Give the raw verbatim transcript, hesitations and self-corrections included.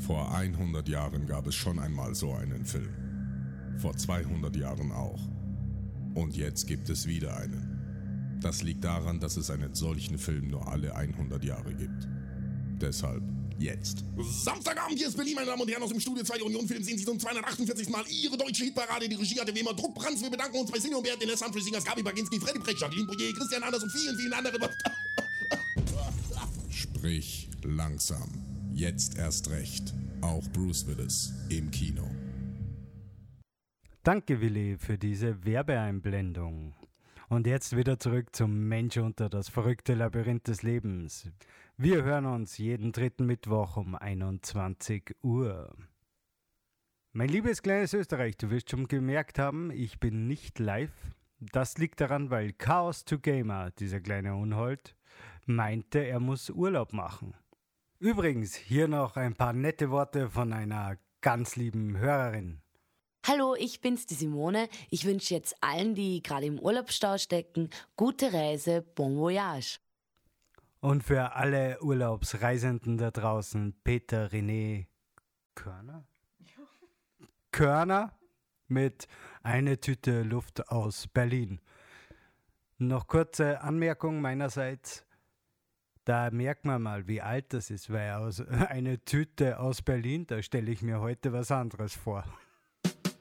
Vor hundert Jahren gab es schon einmal so einen Film. Vor zweihundert Jahren auch. Und jetzt gibt es wieder einen. Das liegt daran, dass es einen solchen Film nur alle hundert Jahre gibt. Deshalb jetzt. Samstagabend, hier ist Berlin, meine Damen und Herren, aus dem Studio zwei der Union Film sehen Sie zum zweihundertachtundvierzigsten Mal Ihre deutsche Hitparade. Die Regie hatte wie immer Druck Brands. Wir bedanken uns bei Sino Bert, den Sanford Singers, Gabi Baginski, Freddy Brecht, Jacqueline Boyer, Christian Anders und vielen, vielen anderen. Sprich langsam. Jetzt erst recht. Auch Bruce Willis im Kino. Danke, Willi, für diese Werbeeinblendung. Und jetzt wieder zurück zum Mensch unter das verrückte Labyrinth des Lebens. Wir hören uns jeden dritten Mittwoch um einundzwanzig Uhr. Mein liebes kleines Österreich, du wirst schon gemerkt haben, ich bin nicht live. Das liegt daran, weil Chaos to Gamer, dieser kleine Unhold, meinte, er muss Urlaub machen. Übrigens, hier noch ein paar nette Worte von einer ganz lieben Hörerin. Hallo, ich bin's, die Simone. Ich wünsche jetzt allen, die gerade im Urlaubsstau stecken, gute Reise, bon voyage. Und für alle Urlaubsreisenden da draußen, Peter René Körner? Ja. Körner mit eine Tüte Luft aus Berlin. Noch kurze Anmerkung meinerseits. Da merkt man mal, wie alt das ist, weil aus eine Tüte aus Berlin, da stelle ich mir heute was anderes vor.